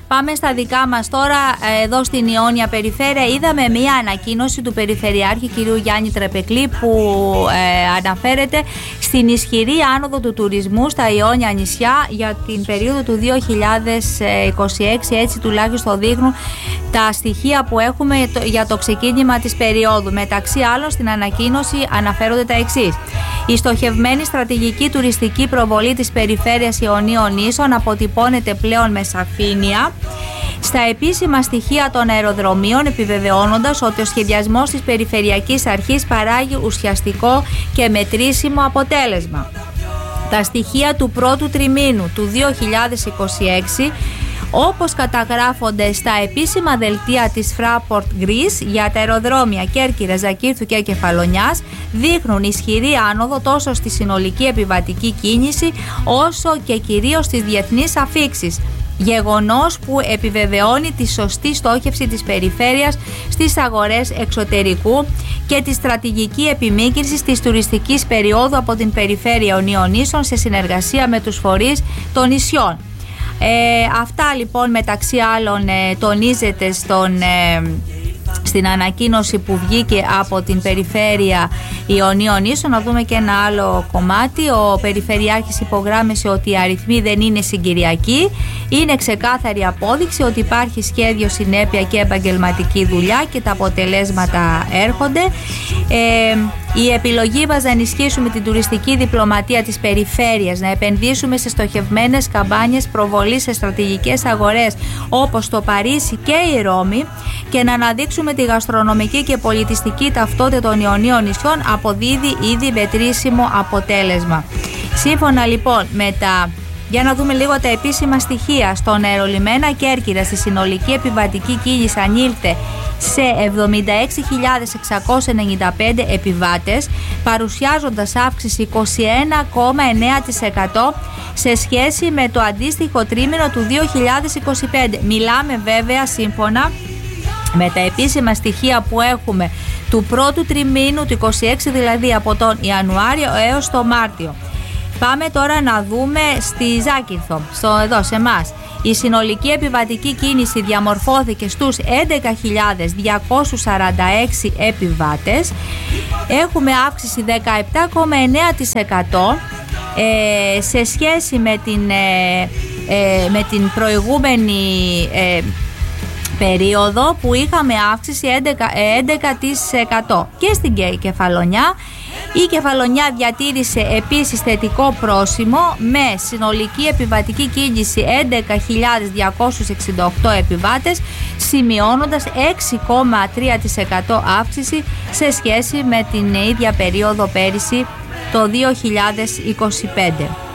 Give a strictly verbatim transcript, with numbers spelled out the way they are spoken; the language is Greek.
Πάμε στα δικά μας τώρα. Εδώ στην Ιόνια Περιφέρεια είδαμε μια ανακοίνωση του Περιφερειάρχη κ. Γιάννη Τρεπεκλή που ε, αναφέρεται στην ισχυρή άνοδο του τουρισμού στα Ιόνια νησιά για την περίοδο του δύο χιλιάδες είκοσι έξι. Έτσι τουλάχιστον δείχνουν τα στοιχεία που έχουμε για το ξεκίνημα της περίοδου. Μεταξύ άλλων, στην ανακοίνωση αναφέρονται τα εξής. Η στοχευμένη στρατηγική τουριστική προβολή της περιφέρειας Ιωνίων Νήσων αποτυπώνεται πλέον με σαφήνεια στα επίσημα στοιχεία των αεροδρομίων, επιβεβαιώνοντας ότι ο σχεδιασμός της Περιφερειακής Αρχής παράγει ουσιαστικό και μετρήσιμο αποτέλεσμα. Τα στοιχεία του πρώτου τριμήνου του δύο χιλιάδες είκοσι έξι, όπως καταγράφονται στα επίσημα δελτία της Fraport Greece για τα αεροδρόμια Κέρκυρας, Ζακύρθου και Κεφαλονιάς, δείχνουν ισχυρή άνοδο τόσο στη συνολική επιβατική κίνηση όσο και κυρίως στις διεθνείς αφίξεις. Γεγονός που επιβεβαιώνει τη σωστή στόχευση της περιφέρειας στις αγορές εξωτερικού και τη στρατηγική επιμίκρυνση της τουριστικής περίοδου από την περιφέρεια Ιωνίων Νήσων σε συνεργασία με τους φορείς των νησιών. Ε, αυτά λοιπόν μεταξύ άλλων ε, τονίζεται στον, ε, στην ανακοίνωση που βγήκε από την περιφέρεια Ιωνίων Νήσων. Να δούμε και ένα άλλο κομμάτι. Ο Περιφερειάρχης υπογράμμισε ότι οι αριθμοί δεν είναι συγκυριακοί. Είναι ξεκάθαρη απόδειξη ότι υπάρχει σχέδιο, συνέπεια και επαγγελματική δουλειά και τα αποτελέσματα έρχονται. Ε, Η επιλογή μας να ενισχύσουμε την τουριστική διπλωματία της περιφέρειας, να επενδύσουμε σε στοχευμένες καμπάνιες προβολής σε στρατηγικές αγορές όπως το Παρίσι και η Ρώμη και να αναδείξουμε τη γαστρονομική και πολιτιστική ταυτότητα των Ιωνίων νησιών αποδίδει ήδη μετρήσιμο αποτέλεσμα. Σύμφωνα λοιπόν με τα... Για να δούμε λίγο τα επίσημα στοιχεία. Στον αερολιμένα Κέρκυρα στη συνολική επιβατική κίνηση ανήλθε σε εβδομήντα έξι χιλιάδες εξακόσιοι ενενήντα πέντε επιβάτες, παρουσιάζοντας αύξηση είκοσι ένα κόμμα εννέα τοις εκατό σε σχέση με το αντίστοιχο τρίμηνο του δύο χιλιάδες είκοσι πέντε. Μιλάμε βέβαια σύμφωνα με τα επίσημα στοιχεία που έχουμε του πρώτου τριμήνου του είκοσι έξι, δηλαδή από τον Ιανουάριο έως τον Μάρτιο. Πάμε τώρα να δούμε στη Ζάκυνθο, στο, εδώ σε εμάς. Η συνολική επιβατική κίνηση διαμορφώθηκε στους έντεκα χιλιάδες διακόσιους σαράντα έξι επιβάτες. Έχουμε αύξηση δεκαεπτά κόμμα εννέα τοις εκατό ε, σε σχέση με την, ε, ε, με την προηγούμενη ε, περίοδο που είχαμε αύξηση έντεκα τοις εκατό. Και στην Κεφαλονιά η Κεφαλονιά διατήρησε επίσης θετικό πρόσημο με συνολική επιβατική κίνηση έντεκα χιλιάδες διακόσιους εξήντα οκτώ επιβάτες, σημειώνοντας έξι κόμμα τρία τοις εκατό αύξηση σε σχέση με την ίδια περίοδο πέρυσι το δύο χιλιάδες είκοσι πέντε.